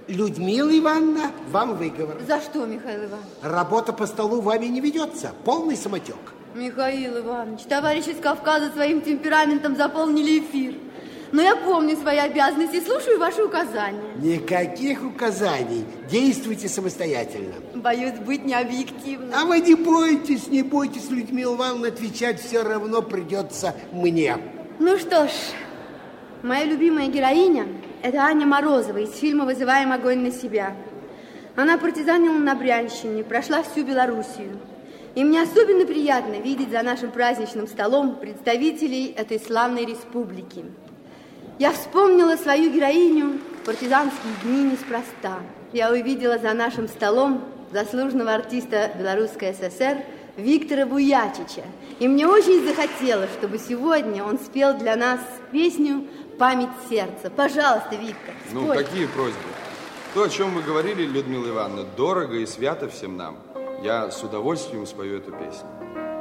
Людмила Ивановна, вам выговор. За что, Михаил Иванович? Работа по столу вами не ведется. Полный самотек. Михаил Иванович, товарищи с Кавказа своим темпераментом заполнили эфир. Но я помню свои обязанности и слушаю ваши указания. Никаких указаний. Действуйте самостоятельно. Боюсь быть необъективной. А вы не бойтесь, Людмила Ивановна, отвечать все равно придется мне. Ну что ж, моя любимая героиня – это Аня Морозова из фильма «Вызываем огонь на себя». Она партизанила на Брянщине, прошла всю Белоруссию. И мне особенно приятно видеть за нашим праздничным столом представителей этой славной республики. Я вспомнила свою героиню в партизанские дни неспроста. Я увидела за нашим столом заслуженного артиста Белорусской ССР Виктора Буячича. И мне очень захотелось, чтобы сегодня он спел для нас песню «Память сердца». Пожалуйста, Виктор, спой. Ну, какие просьбы? То, о чем вы говорили, Людмила Ивановна, дорого и свято всем нам. Я с удовольствием спою эту песню.